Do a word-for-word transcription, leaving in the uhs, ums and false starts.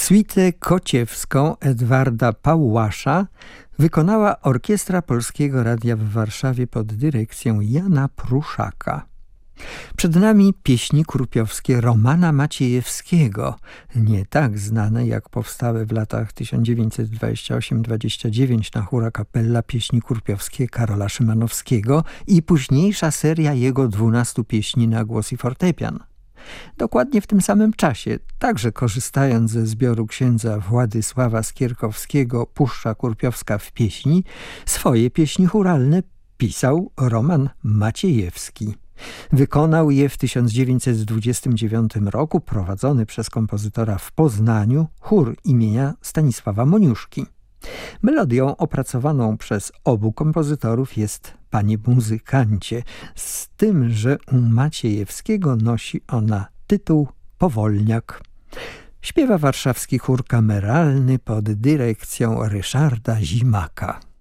Suitę kociewską Edwarda Pałłasza wykonała Orkiestra Polskiego Radia w Warszawie pod dyrekcją Jana Pruszaka. Przed nami pieśni krupiowskie Romana Maciejewskiego, nie tak znane jak powstałe w latach tysiąc dziewięćset dwadzieścia osiem dwadzieścia dziewięć na chóra kapella pieśni krupiowskie Karola Szymanowskiego i późniejsza seria jego dwunastu pieśni na głos i fortepian. Dokładnie w tym samym czasie, także korzystając ze zbioru księdza Władysława Skierkowskiego Puszcza Kurpiowska w pieśni, swoje pieśni chóralne pisał Roman Maciejewski. Wykonał je w tysiąc dziewięćset dwudziestym dziewiątym roku prowadzony przez kompozytora w Poznaniu chór imienia Stanisława Moniuszki. Melodią opracowaną przez obu kompozytorów jest Panie muzykancie, z tym, że u Maciejewskiego nosi ona tytuł Powolniak. Śpiewa warszawski chór kameralny pod dyrekcją Ryszarda Zimaka.